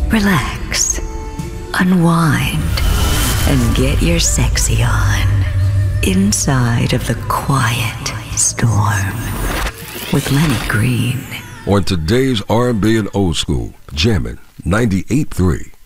relax, unwind, and get your sexy on inside of the quiet storm with Lenny Green. On today's R&B and Old School, jamming 98.3